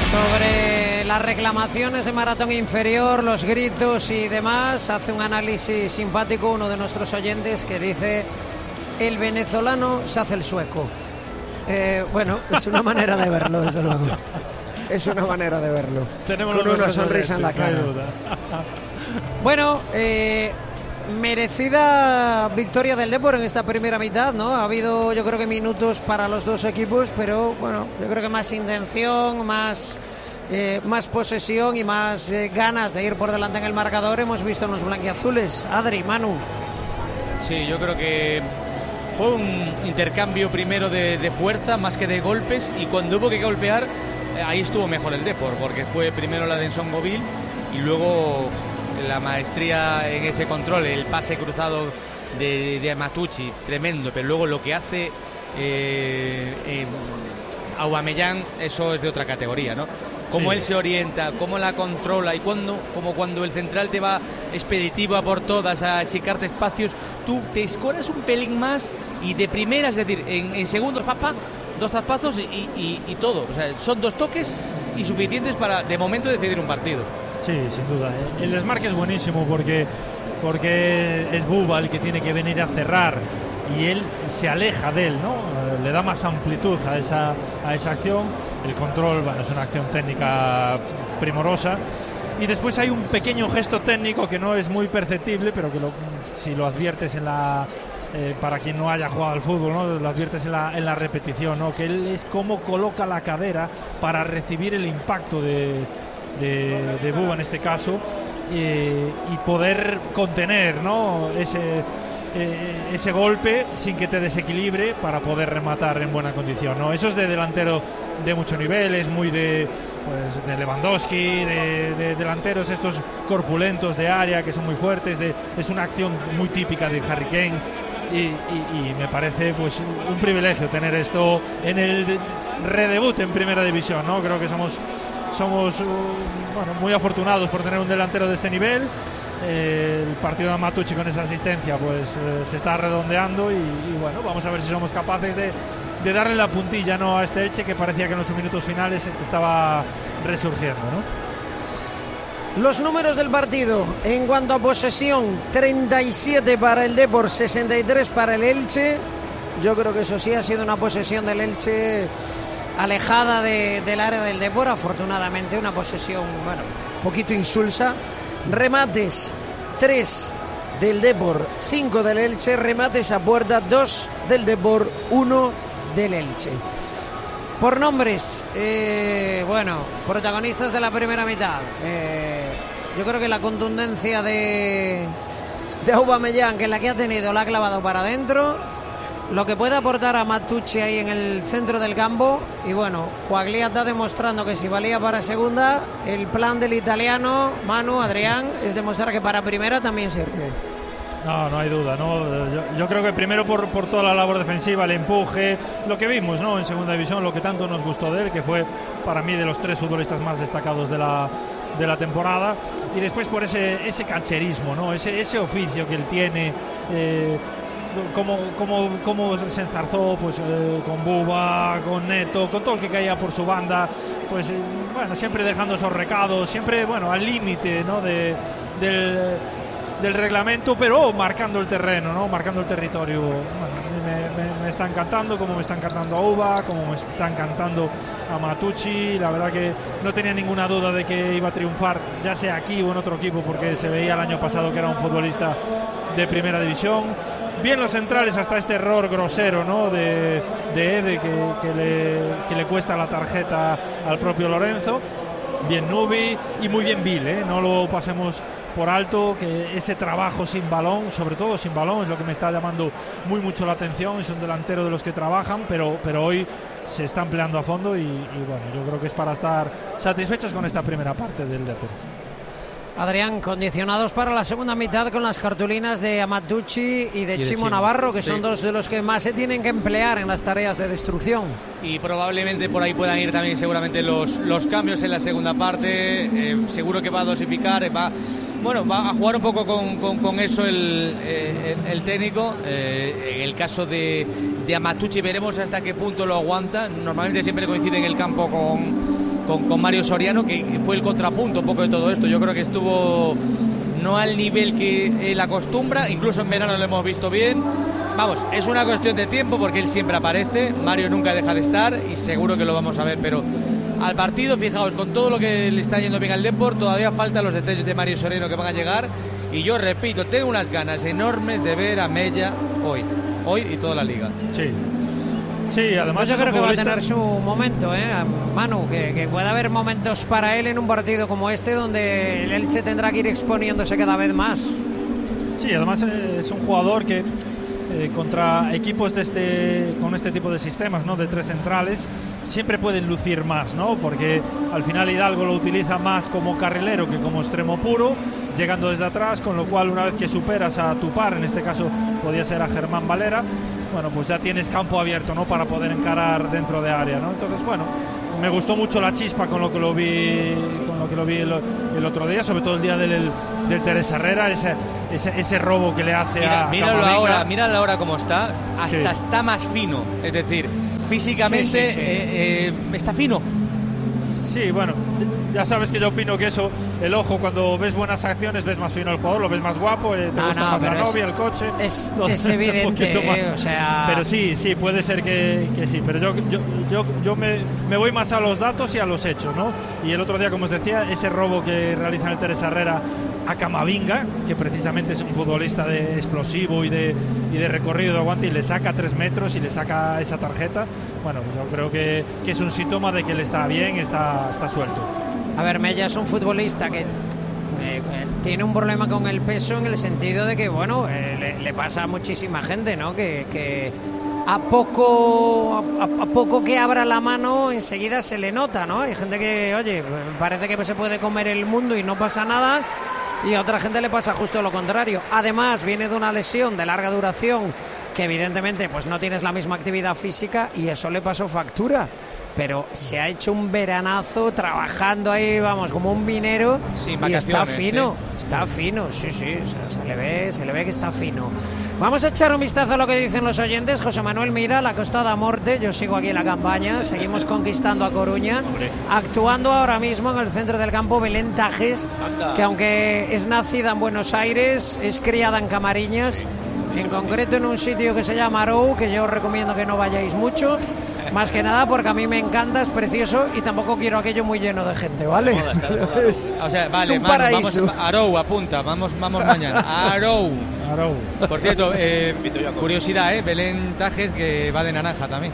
Sobre las reclamaciones de maratón inferior, los gritos y demás, hace un análisis simpático uno de nuestros oyentes que dice: el venezolano se hace el sueco. Bueno, es una manera de verlo, desde luego. Es una manera de verlo. Tenemos con una sonrisa en la cara. Bueno, merecida victoria del Depor en esta primera mitad, ¿no? Ha habido, yo creo que minutos para los dos equipos, pero bueno, yo creo que más intención, más posesión y más ganas de ir por delante en el marcador hemos visto en los blanquiazules. Adri, Manu. Sí, yo creo que fue un intercambio primero de fuerza más que de golpes, y cuando hubo que golpear, ahí estuvo mejor el Depor, porque fue primero la de Ensongovil y luego la maestría en ese control, el pase cruzado de Matucci, tremendo, pero luego lo que hace Aubameyang, eso es de otra categoría, ¿no? Cómo él se orienta, cómo la controla, y como cuando el central te va expeditivo a por todas, a achicarte espacios, tú te escoras un pelín más y de primeras, es decir, en segundos, dos zaspazos y todo. O sea, son dos toques y suficientes para, de momento, decidir un partido. Sí, sin duda. El desmarque es buenísimo porque es Buba el que tiene que venir a cerrar y él se aleja de él, ¿no? Le da más amplitud a esa acción. El control, bueno, es una acción técnica primorosa. Y después hay un pequeño gesto técnico que no es muy perceptible, pero que si lo adviertes para quien no haya jugado al fútbol, ¿no? Lo adviertes en la repetición, ¿no? Que él es como coloca la cadera para recibir el impacto de Buba en este caso, y poder contener, ¿no? ese golpe sin que te desequilibre para poder rematar en buena condición, ¿no? Eso es de delantero de mucho nivel, es muy de Lewandowski, de delanteros estos corpulentos de área que son muy fuertes, es una acción muy típica de Harry Kane, y me parece pues un privilegio tener esto en el redebut en Primera División, ¿no? Creo que somos muy afortunados por tener un delantero de este nivel. El partido de Matucci con esa asistencia pues se está redondeando, y bueno, vamos a ver si somos capaces de darle la puntilla, ¿no?, a este Elche que parecía que en los minutos finales estaba resurgiendo, ¿no? Los números del partido en cuanto a posesión: 37 para el Depor, 63 para el Elche. Yo creo que eso sí ha sido una posesión del Elche alejada del área del Depor, afortunadamente una posesión, bueno, un poquito insulsa. Remates: 3 del Depor, 5 del Elche. Remates a puerta: 2 del Depor, 1 del Elche. Por nombres, protagonistas de la primera mitad. Yo creo que la contundencia de Aubameyang, que la que ha tenido, la ha clavado para adentro. Lo que puede aportar a Matucci ahí en el centro del campo. Y bueno, Quaglia está demostrando que si valía para segunda, el plan del italiano, Manu, Adrián, es demostrar que para primera también sirve. No hay duda, ¿no? Yo creo que primero por toda la labor defensiva, el empuje, lo que vimos, ¿no?, en segunda división, lo que tanto nos gustó de él, que fue para mí de los 3 futbolistas más destacados de la temporada. Y después por ese cancherismo, ¿no?, ese oficio que él tiene, cómo se enzarzó pues con Buba, con Neto, con todo el que caía por su banda, pues bueno, siempre dejando esos recados, siempre bueno al límite, ¿no?, del reglamento, pero marcando el terreno, ¿no?, marcando el territorio. Bueno, me está encantando, como me está encantando a Uba, como me está encantando a Matucci. La verdad que no tenía ninguna duda de que iba a triunfar, ya sea aquí o en otro equipo, porque se veía el año pasado que era un futbolista de primera división. Bien los centrales, hasta este error grosero, ¿no?, de Ede que le cuesta la tarjeta al propio Lorenzo. Bien Nubi y muy bien Bill, no lo pasemos por alto, que ese trabajo sin balón, sobre todo sin balón, es lo que me está llamando mucho la atención. Es un delantero de los que trabajan, pero hoy se está empleando a fondo, y bueno, yo creo que es para estar satisfechos con esta primera parte del Depor. Adrián, condicionados para la segunda mitad con las cartulinas de Matucci y de Chimo Navarro, que son dos de los que más se tienen que emplear en las tareas de destrucción. Y probablemente por ahí puedan ir también seguramente los cambios en la segunda parte. Seguro que va a dosificar, va a jugar un poco con eso el técnico. En el caso de Matucci veremos hasta qué punto lo aguanta. Normalmente siempre coincide en el campo con Mario Soriano, que fue el contrapunto un poco de todo esto. Yo creo que estuvo no al nivel que él acostumbra, incluso en verano lo hemos visto bien. Vamos, es una cuestión de tiempo porque él siempre aparece, Mario nunca deja de estar y seguro que lo vamos a ver, pero al partido, fijaos, con todo lo que le está yendo bien al Depor, todavía faltan los detalles de Mario Soriano que van a llegar, y yo repito, tengo unas ganas enormes de ver a Mella hoy y toda la liga. Sí, además yo creo que va a tener su momento, Manu, que puede haber momentos para él en un partido como este donde el Elche tendrá que ir exponiéndose cada vez más. Sí, además es un jugador que contra equipos con este tipo de sistemas, ¿no?, de tres centrales, siempre pueden lucir más, ¿no? Porque al final Hidalgo lo utiliza más como carrilero que como extremo puro, llegando desde atrás, con lo cual una vez que superas a tu par, en este caso podía ser a Germán Valera, bueno, pues ya tienes campo abierto, ¿no?, para poder encarar dentro de área, ¿no? Entonces, bueno, me gustó mucho la chispa con lo que lo vi el otro día, sobre todo el día del Teresa Herrera, ese robo que le hace a Camavinga. Míralo ahora cómo está, hasta está más fino, es decir, físicamente está fino. Sí, bueno, ya sabes que yo opino que eso, el ojo, cuando ves buenas acciones, ves más fino el jugador, lo ves más guapo, te gusta más la novia, el coche. Es evidente, o sea... Pero sí, puede ser que sí, pero yo me voy más a los datos y a los hechos, ¿no? Y el otro día, como os decía, ese robo que realiza en el Teresa Herrera a Camavinga, que precisamente es un futbolista de explosivo y de recorrido de aguante, y le saca 3 metros y le saca esa tarjeta. Bueno, yo creo que es un síntoma de que él está bien, está suelto. A ver, Mella es un futbolista que tiene un problema con el peso, en el sentido de que, bueno, le pasa a muchísima gente, ¿no? Que a poco que abra la mano enseguida se le nota, ¿no? Hay gente que, oye, parece que se puede comer el mundo y no pasa nada, y a otra gente le pasa justo lo contrario. Además, viene de una lesión de larga duración que evidentemente pues no tienes la misma actividad física, y eso le pasó factura. Pero se ha hecho un veranazo trabajando ahí, vamos, como un minero, y está fino, sí, o sea, se le ve que está fino. Vamos a echar un vistazo a lo que dicen los oyentes. José Manuel Mira, la Costa da Morte, yo sigo aquí en la campaña, seguimos conquistando a Coruña. Actuando ahora mismo en el centro del campo Belén Tajes, que aunque es nacida en Buenos Aires, es criada en Camariñas, en concreto en un sitio que se llama Arou, que yo os recomiendo que no vayáis mucho. Más que nada porque a mí me encanta, es precioso, y tampoco quiero aquello muy lleno de gente, ¿vale? O sea, vale, es un paraíso. Vamos a Arou, apunta, vamos mañana. Arou. Por cierto, curiosidad, Belén Tajes, que va de naranja también.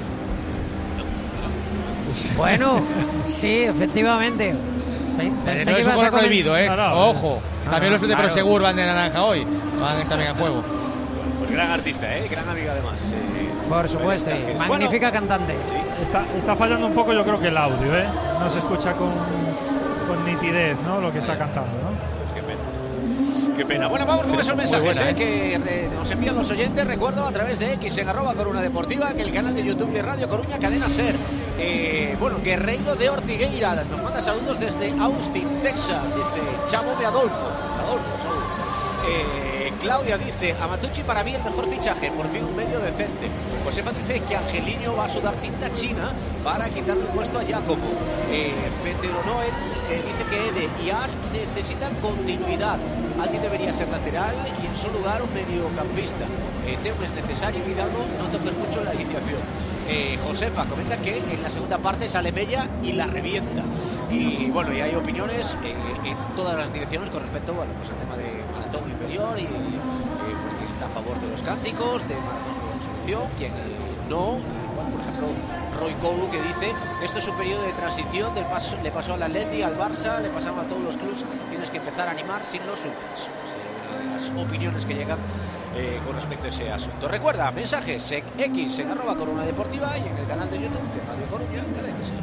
Bueno, sí, efectivamente. Pensé que ibas a prohibido, ojo. También los de Prosegur van de naranja hoy, van también a juego. Pues gran artista, gran amiga además. Por supuesto, magnífica cantante. Sí. Está fallando un poco, yo creo que el audio, no se escucha con nitidez, ¿no?, lo que está cantando, ¿no? Qué pena. Bueno, vamos con esos mensajes que nos envían los oyentes. Recuerdo a través de X en @Coruna Deportiva, que el canal de YouTube de Radio Coruña, Cadena Ser. Guerreiro de Ortigueira nos manda saludos desde Austin, Texas. Dice Chavo de Adolfo. Claudia dice: Amatucci para mí el mejor fichaje, por fin un medio decente. Josefa dice que Angeliño va a sudar tinta china para quitarle el puesto a Giacomo. Fetero Noel dice que Ede y Ash necesitan continuidad. Alguien debería ser lateral y en su lugar un mediocampista. Teo es necesario, Hidalgo, no toques mucho la alineación. Josefa comenta que en la segunda parte sale Mella y la revienta. Y bueno, y hay opiniones en todas las direcciones con respecto al tema de maratón inferior, y quien está a favor de los cánticos, de maratón de solución, quien no. Por ejemplo, Roy Cobu, que dice: esto es un periodo de transición, le pasó al Atleti, al Barça, le pasaron a todos los clubs, tienes que empezar a animar sin los ultras. Pues, una de las opiniones que llegan con respecto a ese asunto. Recuerda, mensajes en X en @Coruna Deportiva y en el canal de YouTube de Radio Coruña, Cadena Ser.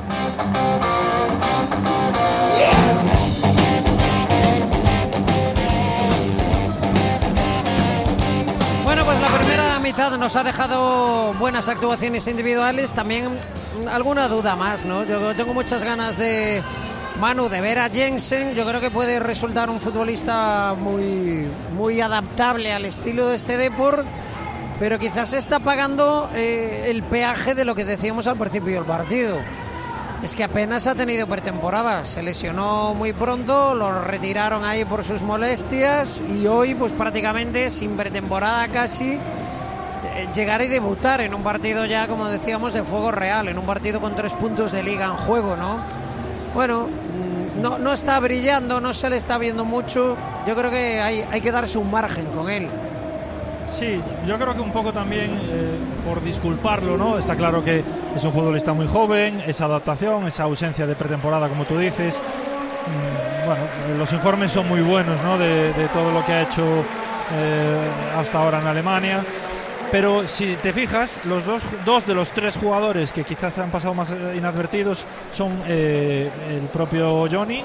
Bueno, pues la primera mitad nos ha dejado buenas actuaciones individuales, también alguna duda más, ¿no? Yo tengo muchas ganas de ver a Jensen. Yo creo que puede resultar un futbolista muy adaptable al estilo de este Depor, pero quizás se está pagando el peaje de lo que decíamos al principio del partido. Es que apenas ha tenido pretemporada, se lesionó muy pronto, lo retiraron ahí por sus molestias y hoy pues prácticamente sin pretemporada casi llegar y debutar en un partido ya, como decíamos, de fuego real, en un partido con 3 puntos de liga en juego, ¿no? Bueno, no está brillando, no se le está viendo mucho, yo creo que hay que darse un margen con él. Sí, yo creo que un poco también por disculparlo, ¿no? Está claro que es un futbolista muy joven, esa adaptación, esa ausencia de pretemporada, como tú dices. Bueno, los informes son muy buenos, ¿no? De todo lo que ha hecho hasta ahora en Alemania. Pero si te fijas, los dos de los 3 jugadores que quizás han pasado más inadvertidos son el propio Johnny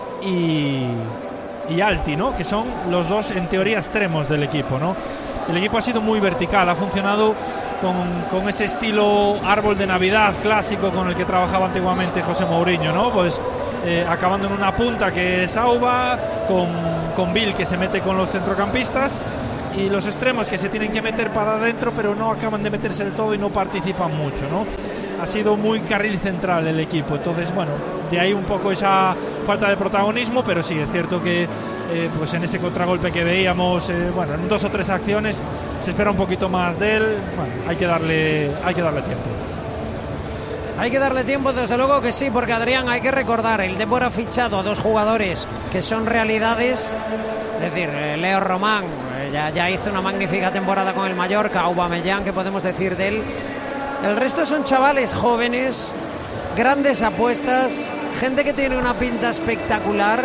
y Alti, ¿no? Que son los dos, en teoría, extremos del equipo, ¿no? El equipo ha sido muy vertical, ha funcionado con ese estilo árbol de Navidad clásico con el que trabajaba antiguamente José Mourinho, ¿no? Pues acabando en una punta que es Auba, con Bill que se mete con los centrocampistas y los extremos que se tienen que meter para adentro, pero no acaban de meterse del todo y no participan mucho, ¿no? Ha sido muy carril central el equipo, entonces, bueno, de ahí un poco esa falta de protagonismo, pero sí, es cierto que pues en ese contragolpe que veíamos, bueno, en 2 o 3 acciones se espera un poquito más de él. Bueno, hay que darle tiempo. Hay que darle tiempo, desde luego que sí, porque Adrián, hay que recordar, el Depor ha fichado a 2 jugadores que son realidades, es decir, Leo Román ya hizo una magnífica temporada con el Mallorca, Aubameyang, ¿qué podemos decir de él? El resto son chavales jóvenes, grandes apuestas, gente que tiene una pinta espectacular,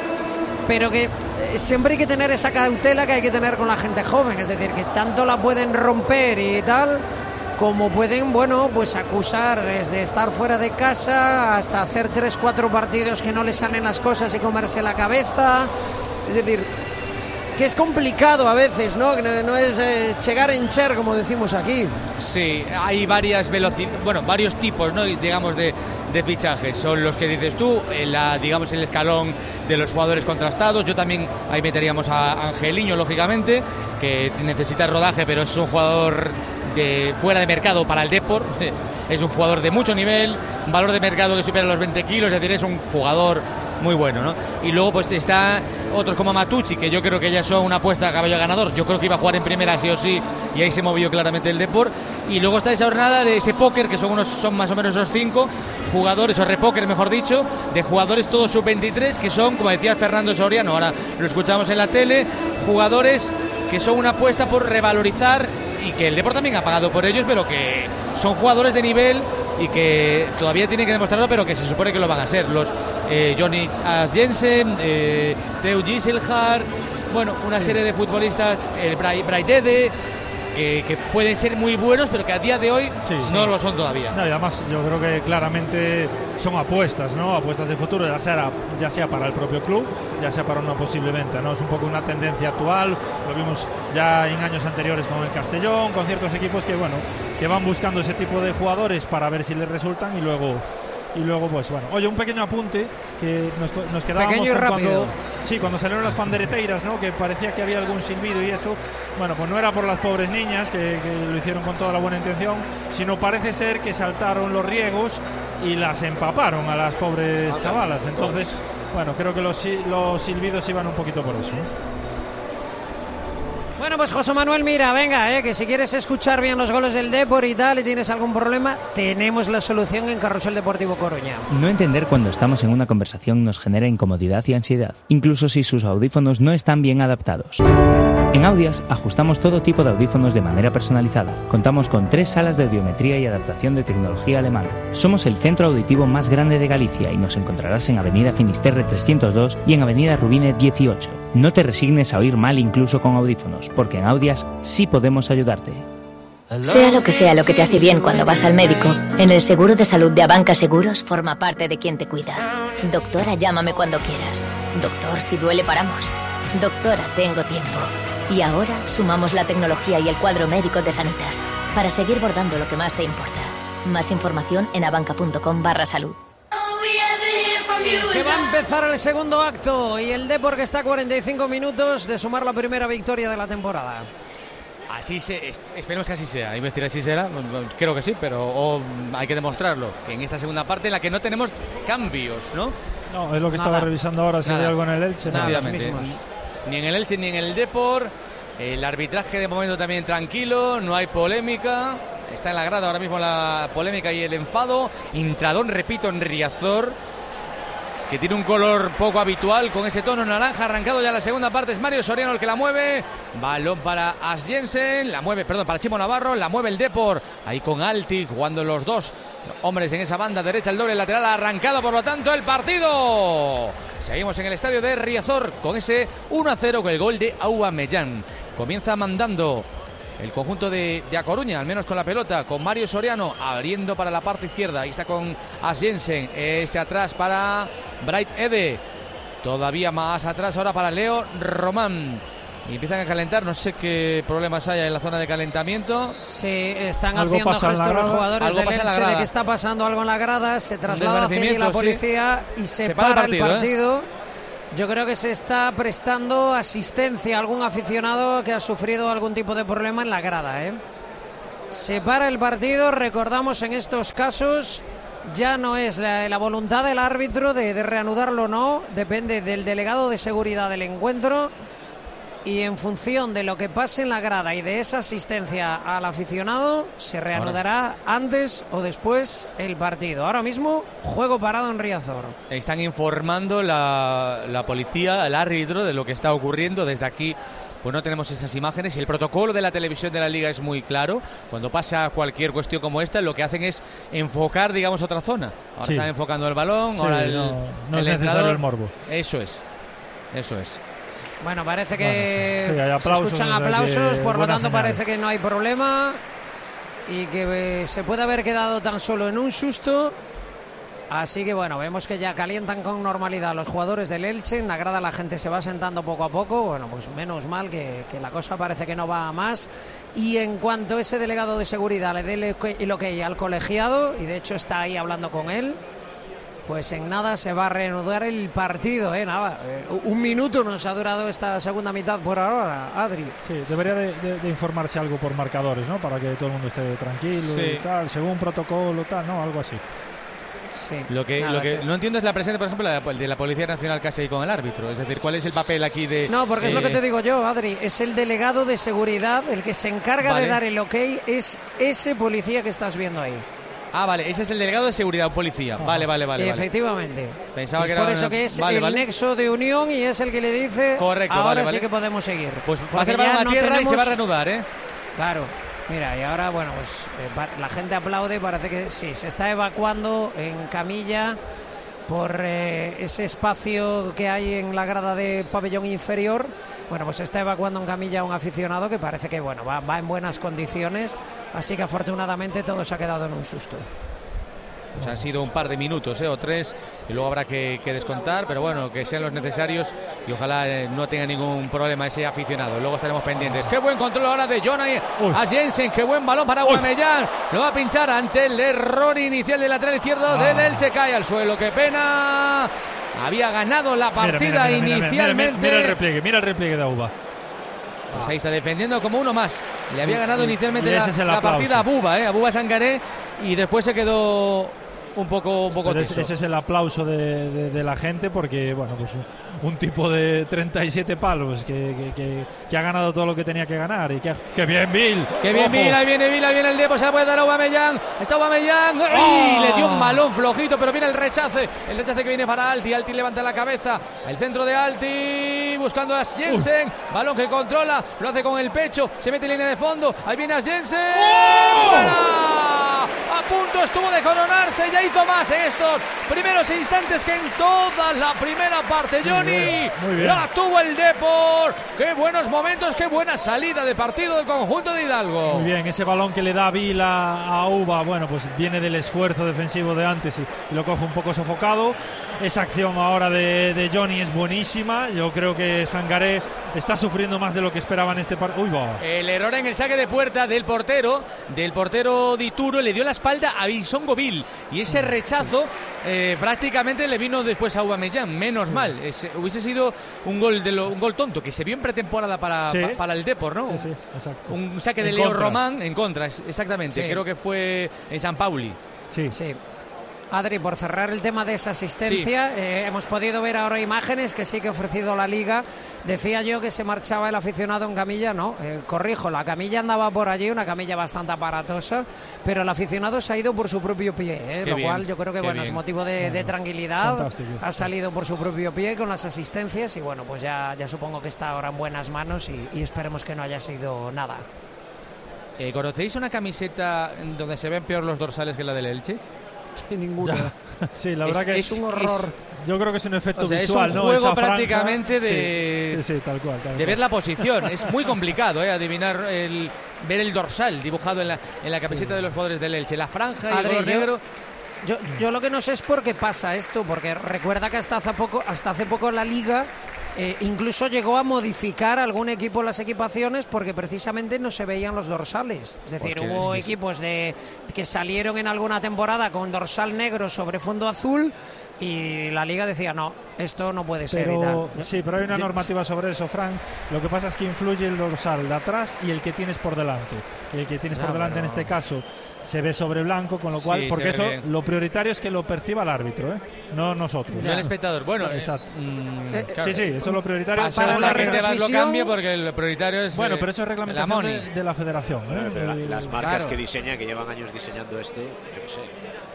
pero que siempre hay que tener esa cautela que hay que tener con la gente joven, es decir, que tanto la pueden romper y tal, como pueden, bueno, pues acusar desde estar fuera de casa hasta hacer 3-4 partidos que no les salen las cosas y comerse la cabeza, es decir, que es complicado a veces, ¿no? Que no es chegar en cher, como decimos aquí. Sí, hay varias varios tipos, ¿no? Digamos de fichajes. Son los que dices tú, digamos el escalón de los jugadores contrastados. Yo también ahí meteríamos a Angeliño, lógicamente, que necesita rodaje, pero es un jugador fuera de mercado para el Depor. Es un jugador de mucho nivel, un valor de mercado que supera los 20 kilos, es decir, es un jugador muy bueno, ¿no? Y luego pues está otros como Matucci, que yo creo que ya son una apuesta a caballo ganador. Yo creo que iba a jugar en primera sí o sí, y ahí se movió claramente el Depor. Y luego está esa jornada de ese póker, que son más o menos esos 5 jugadores, o repóker mejor dicho, de jugadores todos sub-23, que son, como decía Fernando Soriano, ahora lo escuchamos en la tele, jugadores que son una apuesta por revalorizar, y que el Depor también ha pagado por ellos, pero que son jugadores de nivel y que todavía tienen que demostrarlo, pero que se supone que lo van a ser. Los Johnny Jensen, Theo Giselhard, bueno, una serie de futbolistas, el Braidede, que pueden ser muy buenos, pero que a día de hoy no lo son todavía. No, y además yo creo que claramente son apuestas, ¿no? Apuestas de futuro, ya sea para el propio club, ya sea para una posible venta, ¿no? Es un poco una tendencia actual, lo vimos ya en años anteriores con el Castellón, con ciertos equipos que van buscando ese tipo de jugadores para ver si les resultan y luego pues bueno. Oye, un pequeño apunte que nos quedábamos pequeño y rápido. Cuando salieron las pandereteiras, ¿no? Que parecía que había algún silbido y eso. Bueno, pues no era por las pobres niñas que lo hicieron con toda la buena intención, sino parece ser que saltaron los riegos y las empaparon a las pobres chavalas. Entonces, bueno, creo que los silbidos iban un poquito por eso, ¿no? Bueno, pues José Manuel, mira, venga, que si quieres escuchar bien los goles del Depor y tal, y tienes algún problema, tenemos la solución en Carrusel Deportivo Coruña. No entender cuando estamos en una conversación nos genera incomodidad y ansiedad, incluso si sus audífonos no están bien adaptados. En Audias ajustamos todo tipo de audífonos de manera personalizada. Contamos con 3 salas de audiometría y adaptación de tecnología alemana. Somos el centro auditivo más grande de Galicia y nos encontrarás en Avenida Finisterre 302 y en Avenida Rubine 18. No te resignes a oír mal incluso con audífonos, porque en Audias sí podemos ayudarte. Sea lo que te hace bien cuando vas al médico, en el seguro de salud de Abanca Seguros forma parte de quien te cuida. Doctora, llámame cuando quieras. Doctor, si duele paramos. Doctora, tengo tiempo. Y ahora sumamos la tecnología y el cuadro médico de Sanitas para seguir bordando lo que más te importa. Más información en abanca.com/salud. Que va a empezar el segundo acto y el Depor que está a 45 minutos de sumar la primera victoria de la temporada. Esperemos que así sea. Iba a decir así será, creo que sí, pero hay que demostrarlo. Que en esta segunda parte en la que no tenemos cambios, ¿no? No, es lo que estaba revisando ahora, si hay algo en el Elche. Los mismos. Ni en el Elche ni en el Depor. El arbitraje de momento también tranquilo, no hay polémica. Está en la grada ahora mismo la polémica y el enfado. Intradón, repito, en Riazor, que tiene un color poco habitual con ese tono naranja. Arrancado ya la segunda parte, es Mario Soriano el que la mueve. Balón para As Jensen, para Chimo Navarro, la mueve el Depor. Ahí con Alti, jugando los dos hombres en esa banda derecha, el doble lateral arrancado, por lo tanto el partido. Seguimos en el estadio de Riazor con ese 1-0 con el gol de Aubameyang. Comienza mandando el conjunto de A Coruña, al menos con la pelota, con Mario Soriano abriendo para la parte izquierda. Ahí está con As Jensen, atrás para Bright Ede, todavía más atrás ahora para Leo Román. Y empiezan a calentar, no sé qué problemas hay en la zona de calentamiento. Sí, están haciendo gestos los jugadores del Elche de que está pasando algo en la grada. Se traslada hacia allí la policía y se para el partido. Yo creo que se está prestando asistencia a algún aficionado que ha sufrido algún tipo de problema en la grada. Se para el partido, recordamos en estos casos ya no es la voluntad del árbitro de reanudarlo o no, depende del delegado de seguridad del encuentro. Y en función de lo que pase en la grada y de esa asistencia al aficionado, se reanudará antes o después el partido. Ahora mismo, juego parado en Riazor. Están informando la policía, al árbitro, de lo que está ocurriendo. Desde aquí pues no tenemos esas imágenes y el protocolo de la televisión de la Liga es muy claro. Cuando pasa cualquier cuestión como esta, lo que hacen es enfocar, digamos, otra zona. Ahora están enfocando el balón, ahora no es necesario el morbo. Eso es. Bueno, parece que hay aplausos, se escuchan aplausos, por lo tanto parece que no hay problema y que se puede haber quedado tan solo en un susto. Así que bueno, vemos que ya calientan con normalidad los jugadores del Elche. En la grada la gente se va sentando poco a poco. Bueno, pues menos mal que la cosa parece que no va a más. Y en cuanto ese delegado de seguridad le dé el ok al colegiado, y de hecho está ahí hablando con él, pues en nada se va a reanudar el partido, un minuto nos ha durado esta segunda mitad por ahora, Adri. Sí, debería de informarse algo por marcadores, ¿no? Para que todo el mundo esté tranquilo y tal, según protocolo, tal, ¿no? Algo así. Sí. Lo que no entiendo es la presencia, por ejemplo, de la Policía Nacional casi ahí con el árbitro. Es decir, ¿cuál es el papel aquí de...? No, porque es lo que te digo yo, Adri. Es el delegado de seguridad, el que se encarga de dar el ok, es ese policía que estás viendo ahí. Ah, vale, ese es el delegado de seguridad, policía. Vale. Efectivamente. Pensaba es que era por eso que es el nexo de unión y es el que le dice, correcto, ahora sí que podemos seguir. Pues va a ser balón a tierra y se va a reanudar, Claro. Mira, y ahora, bueno, pues la gente aplaude, parece que sí, se está evacuando en camilla por ese espacio que hay en la grada de pabellón inferior. Bueno, pues se está evacuando en camilla a un aficionado que parece que bueno va en buenas condiciones, así que afortunadamente todo se ha quedado en un susto. Pues han sido un par de minutos o 3 y luego habrá que descontar, pero bueno, que sean los necesarios y ojalá no tenga ningún problema ese aficionado. Luego estaremos pendientes. Qué buen control ahora de Jonay a Jensen, qué buen balón para Aubameyang. Lo va a pinchar ante el error inicial del lateral izquierdo del Elche, cae al suelo, qué pena. Había ganado la partida inicialmente. Mira el repliegue de Auba. Pues ahí está defendiendo como uno más. Le había ganado inicialmente la partida a Buba Sangaré, y después se quedó un poco ese es el aplauso de la gente, porque bueno, pues un tipo de 37 palos que ha ganado todo lo que tenía que ganar. Y que bien Bill, ahí viene el Depor, se la puede dar a Aubameyang, está Aubameyang, le dio un balón flojito, pero viene el rechace que viene para Alti levanta la cabeza, el centro de Alti buscando a Jensen, balón que controla, lo hace con el pecho, se mete en línea de fondo, ahí viene a Jensen, a punto estuvo de coronarse, ya hizo más en estos primeros instantes que en toda la primera parte. Johnny, muy bien. La tuvo el Depor, qué buenos momentos, qué buena salida de partido del conjunto de Hidalgo. Muy bien, ese balón que le da Vila a Uba, bueno, pues viene del esfuerzo defensivo de antes y lo coge un poco sofocado. Esa acción ahora de Johnny es buenísima. Yo creo que Sangaré está sufriendo más de lo que esperaba en este partido. El error en el saque de puerta del portero Dituro, le dio la espalda a Bisongo Bill, y ese rechazo prácticamente le vino después a Aubameyang, menos mal. Hubiese sido un gol tonto, que se vio en pretemporada para el Depor, ¿no? Sí, exacto. Un saque de Leo Román en contra, exactamente. Sí. Creo que fue en San Pauli. Sí. Adri, por cerrar el tema de esa asistencia, hemos podido ver ahora imágenes que sí que ha ofrecido la Liga. Decía yo que se marchaba el aficionado en camilla, no, corrijo, la camilla andaba por allí, una camilla bastante aparatosa, pero el aficionado se ha ido por su propio pie, lo cual yo creo que es motivo de tranquilidad. Fantástico. Ha salido por su propio pie con las asistencias y bueno, pues ya supongo que está ahora en buenas manos y esperemos que no haya sido nada. ¿Conocéis una camiseta donde se ven peor los dorsales que la del Elche? Sí, ninguna. Sí, la verdad que es un horror. Yo creo que es un efecto visual, es un juego prácticamente de tal cual. De ver la posición. Es muy complicado adivinar ver el dorsal dibujado en la camiseta de los jugadores del Elche. La franja y el color negro. Yo lo que no sé es por qué pasa esto, porque recuerda que hasta hace poco la Liga incluso llegó a modificar algún equipo las equipaciones porque precisamente no se veían los dorsales. Es decir, hubo equipos que salieron en alguna temporada con dorsal negro sobre fondo azul y la Liga decía, no, esto no puede ser y tal. Sí, pero hay una normativa sobre eso, Fran. Lo que pasa es que influye el dorsal de atrás y el que tienes por delante. El que tienes por delante en este caso se ve sobre blanco, con lo cual, porque eso bien. Lo prioritario es que lo perciba el árbitro, no nosotros. No el espectador. Bueno, exacto. Claro. Sí, eso es lo prioritario. Para la retransmisión lo cambio porque lo prioritario es bueno, pero eso es reglamentación de la federación. Las marcas que diseñan, que llevan años diseñando yo no sé.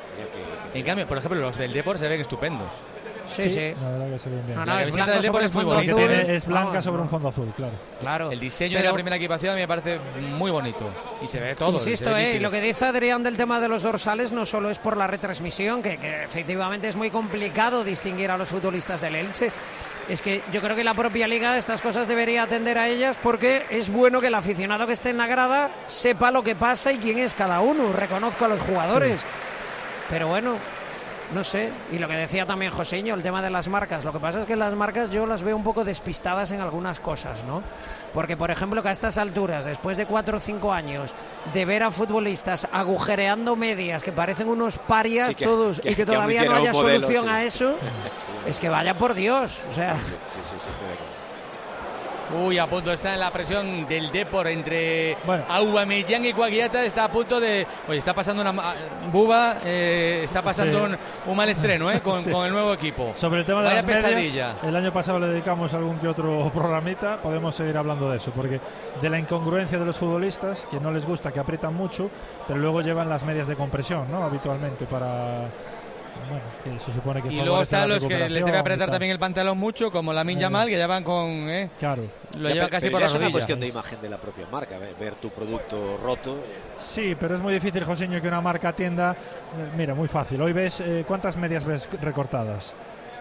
En cambio, por ejemplo, los del Depor se ven estupendos. Sí. La verdad que se ven bien. No, es blanca sobre el fondo azul. Es blanca sobre un fondo azul, claro. El diseño de la primera equipación me parece muy bonito. Y se ve todo. Insisto, lo que dice Adrián del tema de los dorsales no solo es por la retransmisión, que efectivamente es muy complicado distinguir a los futbolistas del Elche. Es que yo creo que la propia Liga estas cosas debería atender a ellas porque es bueno que el aficionado que esté en la grada sepa lo que pasa y quién es cada uno. Reconozco a los jugadores. Sí. Pero bueno, no sé. Y lo que decía también Joseño, el tema de las marcas. Lo que pasa es que las marcas yo las veo un poco despistadas en algunas cosas, ¿no? Porque, por ejemplo, que a estas alturas, después de 4 o 5 años, de ver a futbolistas agujereando medias, que parecen unos parias todos, y que todavía no haya solución a eso, es que vaya por Dios. O sea... Sí, estoy de acuerdo. Uy, a punto está en la presión del Depor entre Aubameyang y Guagliata. Está a punto de... Oye, está pasando una... Buba está pasando un mal estreno con el nuevo equipo. Sobre el tema de Vaya las medias, pesadilla. El año pasado le dedicamos algún que otro programita. Podemos seguir hablando de eso, porque de la incongruencia de los futbolistas, que no les gusta, que aprietan mucho, pero luego llevan las medias de compresión, ¿no? Habitualmente para... Bueno, que se supone que y luego están los que les debe apretar también el pantalón mucho, como Lamine Yamal, que ya van con... Claro. Lo llevan casi por la rodilla. Es una cuestión de imagen de la propia marca, ver tu producto roto. Sí, pero es muy difícil, Joseño, que una marca atienda. Mira, muy fácil. Hoy ves, ¿cuántas medias ves recortadas?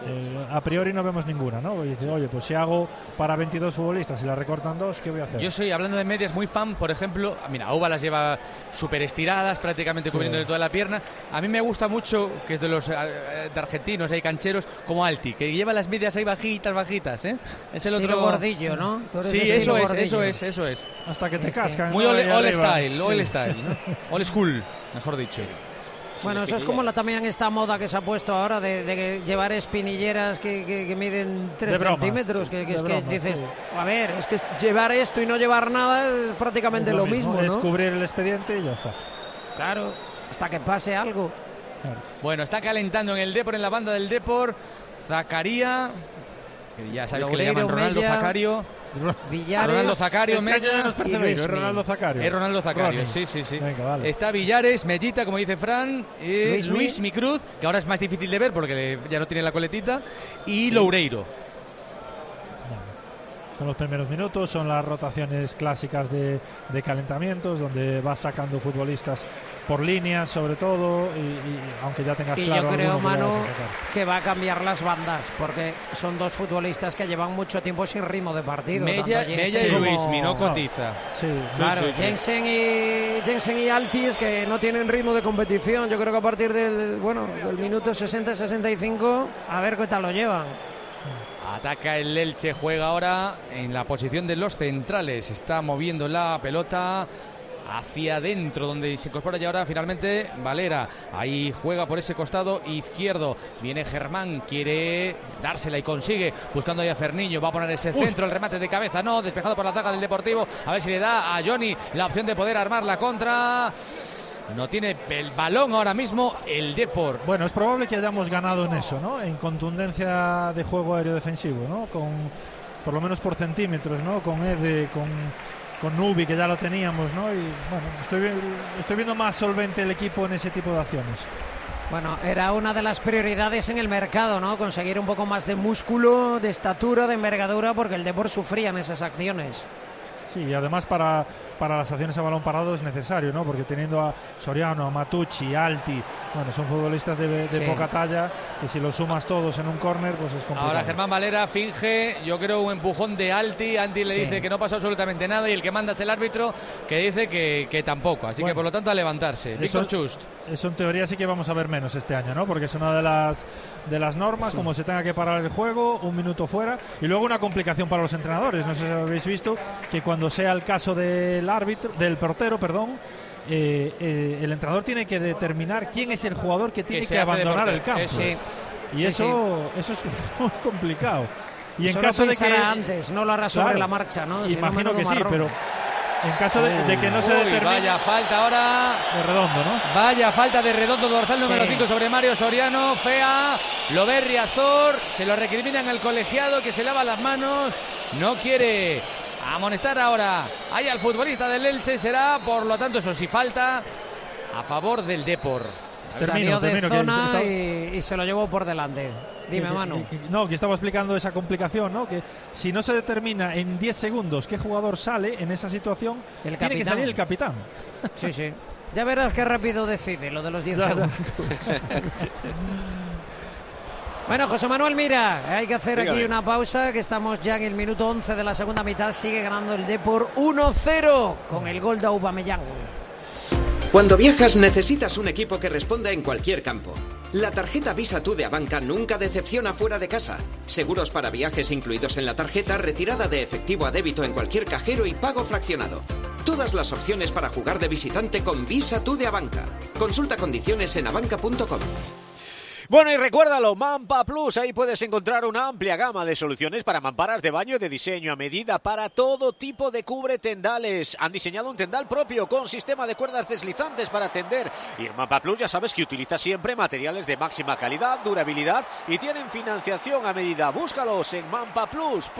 A priori no vemos ninguna, ¿no? Y dice, oye, pues si hago para 22 futbolistas y la recortan 2, ¿qué voy a hacer? Yo soy, hablando de medias, muy fan, por ejemplo, mira, Auba las lleva súper estiradas, prácticamente cubriendo toda la pierna. A mí me gusta mucho, que es de los de argentinos, hay cancheros, como Alti, que lleva las medias ahí bajitas, ¿eh? Es el otro gordillo, ¿no? Sí, eso es. Hasta que te cascan. Muy old style, ¿no? Old school, mejor dicho. Bueno, eso es como también esta moda que se ha puesto ahora de llevar espinilleras que miden 3 centímetros, que es que dices, a ver, es que llevar esto y no llevar nada es prácticamente lo mismo, ¿no? Es cubrir el expediente y ya está. Claro, hasta que pase algo. Claro. Bueno, está calentando en el Depor, en la banda del Depor, Zakaria, que ya sabes que le llaman Ronaldo Zacario. Villares, Ronaldo Zacario, es Ronaldo Zacario. Es Ronaldo Zacario, sí. Venga, vale. Está Villares, Mellita, como dice Fran, Luis Micruz, que ahora es más difícil de ver porque ya no tiene la coletita, y Loureiro. Son los primeros minutos, son las rotaciones clásicas de calentamientos, donde vas sacando futbolistas por línea, sobre todo, y aunque ya tengas claro. Y yo creo, Manu, que va a cambiar las bandas, porque son dos futbolistas que llevan mucho tiempo sin ritmo de partido. Mella y Luis, no cotiza. Sí, claro, Jensen y Altis, que no tienen ritmo de competición. Yo creo que a partir del minuto 60-65, a ver qué tal lo llevan. Ataca el Elche, juega ahora en la posición de los centrales. Está moviendo la pelota hacia adentro, donde se incorpora ya ahora finalmente Valera. Ahí juega por ese costado izquierdo. Viene Germán, quiere dársela y consigue, buscando ahí a Ferniño. Va a poner ese centro, el remate de cabeza, no, despejado por la zaga del Deportivo. A ver si le da a Johnny la opción de poder armar la contra. No tiene el balón ahora mismo el Depor. Bueno, es probable que hayamos ganado en eso, ¿no? En contundencia de juego aéreo defensivo, ¿no? Por lo menos por centímetros, ¿no? Con Ede, con Nubi, que ya lo teníamos, ¿no? Y bueno, estoy viendo más solvente el equipo en ese tipo de acciones. Bueno, era una de las prioridades en el mercado, ¿no? Conseguir un poco más de músculo, de estatura, de envergadura, porque el Depor sufría en esas acciones. Sí, y además para las acciones a balón parado es necesario, ¿no? Porque teniendo a Soriano, a Matucci, Alti, bueno, son futbolistas de poca talla, que si los sumas todos en un córner, pues es complicado. Ahora Germán Valera finge, yo creo, un empujón de Alti. Alti le dice que no pasó absolutamente nada y el que manda es el árbitro, que dice que tampoco. Así que por lo tanto a levantarse. Víctor Chust. Eso en teoría sí que vamos a ver menos este año, ¿no? Porque es una de las normas, como se tenga que parar el juego, un minuto fuera, y luego una complicación para los entrenadores. No sé si habéis visto que cuando sea el caso del portero, el entrenador tiene que determinar quién es el jugador que tiene que abandonar el campo. Sí. Y eso es muy complicado. Y eso en caso de que antes, no lo hará sobre la marcha, ¿no? Imagino que sí, pero en caso de que no se determine. Vaya falta ahora de Redondo, ¿no? Vaya falta de Redondo, dorsal número 5 sobre Mario Soriano. Fea, lo ve Riazor, se lo recriminan al colegiado, que se lava las manos, no quiere amonestar ahora ahí al futbolista del Elche. Será, por lo tanto, eso sí, falta a favor del Depor. Salió de zona y se lo llevó por delante. Dime, Manu. Que estaba explicando esa complicación, ¿no? Que si no se determina en 10 segundos qué jugador sale en esa situación, tiene que salir el capitán. Sí. Ya verás qué rápido decide lo de los 10 segundos. Bueno, José Manuel, mira, hay que hacer aquí una pausa, que estamos ya en el minuto 11 de la segunda mitad. Sigue ganando el Depor 1-0 con el gol de Aubameyang. Cuando viajas necesitas un equipo que responda en cualquier campo. La tarjeta Visa Tú de Abanca nunca decepciona fuera de casa. Seguros para viajes incluidos en la tarjeta, retirada de efectivo a débito en cualquier cajero y pago fraccionado. Todas las opciones para jugar de visitante con Visa Tú de Abanca. Consulta condiciones en abanca.com. Bueno, y recuérdalo, Mampa Plus, ahí puedes encontrar una amplia gama de soluciones para mamparas de baño de diseño a medida para todo tipo de cubretendales. Han diseñado un tendal propio con sistema de cuerdas deslizantes para tender. Y en Mampa Plus ya sabes que utiliza siempre materiales de máxima calidad, durabilidad y tienen financiación a medida. Búscalos en mampaplus.es.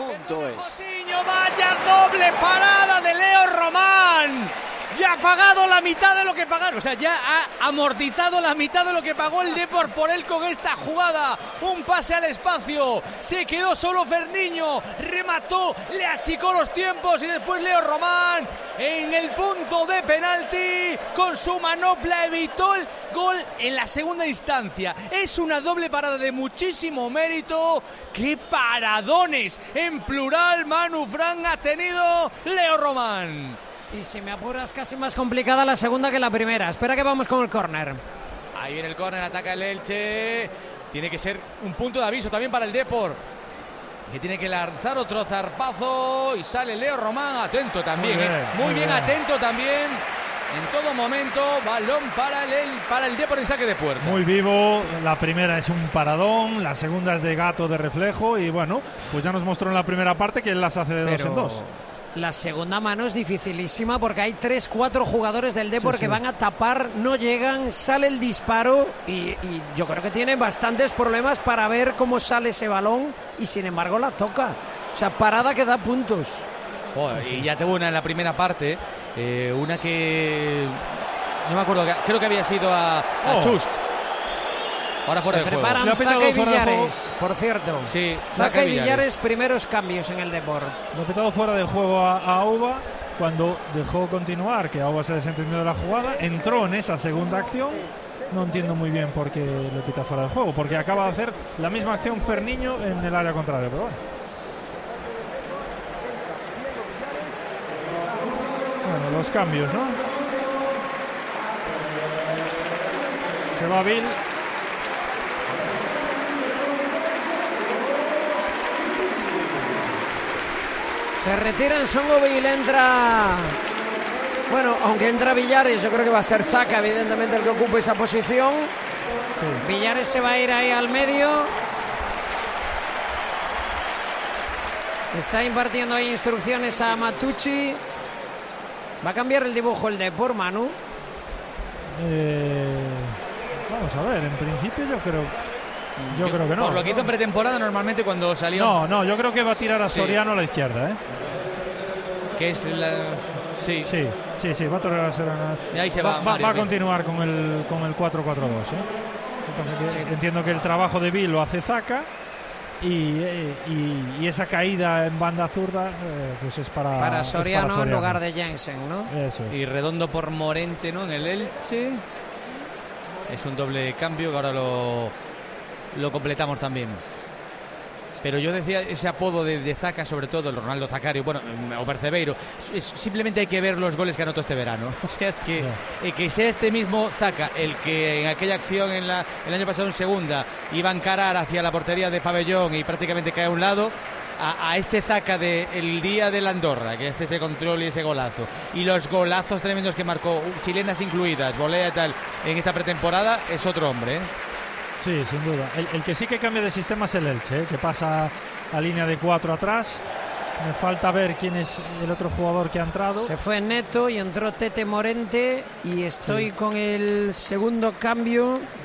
Vaya doble parada de Leo Román. Ya ha pagado la mitad de lo que pagaron, o sea, ya ha amortizado la mitad de lo que pagó el Depor por él con esta jugada. Un pase al espacio, se quedó solo Ferniño, remató, le achicó los tiempos y después Leo Román en el punto de penalti con su manopla evitó el gol en la segunda instancia. Es una doble parada de muchísimo mérito. ¡Qué paradones! En plural, Manu Fran ha tenido Leo Román. Y si me apuras, casi más complicada la segunda que la primera. Espera que vamos con el córner. Ahí viene el córner, ataca el Elche. Tiene que ser un punto de aviso también para el Depor, que tiene que lanzar otro zarpazo. Y sale Leo Román, atento también. Muy bien, atento también. En todo momento, balón para el Depor en saque de puerta. Muy vivo, la primera es un paradón, la segunda es de gato de reflejo. Y bueno, pues ya nos mostró en la primera parte que él las hace de 2 en 2. La segunda mano es dificilísima porque hay 3-4 jugadores del Depor que van a tapar, no llegan, sale el disparo y yo creo que tiene bastantes problemas para ver cómo sale ese balón y sin embargo la toca. O sea, parada que da puntos. Y ya tuvo una en la primera parte, una que no me acuerdo, creo que había sido a Chust. Ahora fuera se de juego. preparan Zaca y Villares, por cierto. Sí, Zaca y Villares, primeros cambios en el Depor. Lo ha pitado fuera de juego a Auba cuando dejó continuar, que Auba se desentendió de la jugada, entró en esa segunda acción. No entiendo muy bien por qué lo pita fuera de juego, porque acaba de hacer la misma acción Ferniño en el área contraria, pero bueno. Bueno, los cambios, ¿no? Se va Bill. Se retira en Songoville, entra Bueno, aunque entra Villares, yo creo que va a ser Zaka, evidentemente, el que ocupe esa posición. Sí. Villares se va a ir ahí al medio. Está impartiendo ahí instrucciones a Matucci. ¿Va a cambiar el dibujo el Depor, Manu? Vamos a ver, en principio yo creo que no. Por lo que hizo en pretemporada, normalmente cuando salió... No, yo creo que va a tirar a Soriano a la izquierda, ¿eh? Que es la... Sí, va a tirar a Soriano. Y ahí se va a continuar con el 4-4-2, ¿eh? Entiendo que el trabajo de Bill lo hace Zaka. Y esa caída en banda zurda pues es para Soriano en lugar de Jensen, ¿no? Eso es. Y Redondo por Morente, ¿no? En el Elche. Es un doble cambio que ahora lo completamos también. Pero yo decía ese apodo de Zaka, sobre todo el Ronaldo Zacario, bueno, o Percebeiro, simplemente hay que ver los goles que anotó este verano. O sea, es que sea este mismo Zaka el que en aquella acción el año pasado en segunda iba a encarar hacia la portería de Pabellón y prácticamente cae a un lado, a este Zaka del día de la Andorra, que hace ese control y ese golazo, y los golazos tremendos que marcó, chilenas incluidas, volea y tal, en esta pretemporada, es otro hombre, ¿eh? Sí, sin duda. El que sí que cambia de sistema es el Elche, que pasa a línea de 4 atrás. Me falta ver quién es el otro jugador que ha entrado. Se fue Neto y entró Tete Morente. Y estoy con el segundo cambio.